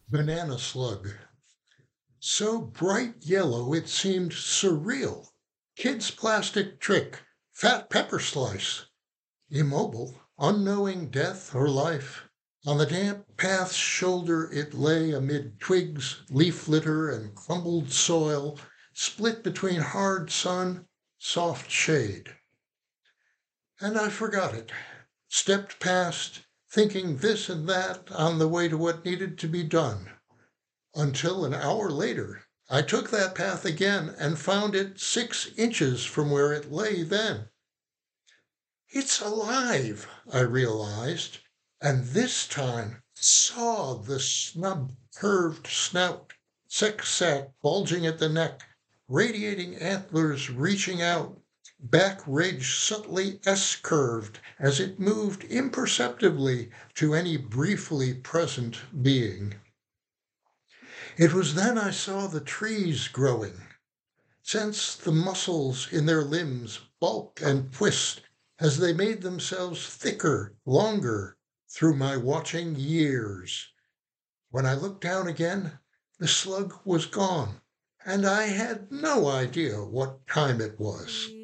Banana slug. So bright yellow it seemed surreal. Kid's plastic trick, fat pepper slice. Immobile, unknowing death or life. On the damp path's shoulder it lay amid twigs, leaf litter, and crumbled soil, split between hard sun, soft shade. And I forgot it, stepped past, thinking this and that on the way to what needed to be done. Until an hour later, I took that path again and found it 6 inches from where it lay then. It's alive, I realized, and this time saw the snub curved snout, sex sac bulging at the neck, radiating antlers reaching out, back ridge subtly S-curved as it moved imperceptibly to any briefly present being. It was then I saw the trees growing, sensed the muscles in their limbs bulk and twist as they made themselves thicker, longer, through my watching years. When I looked down again, the slug was gone, and I had no idea what time it was.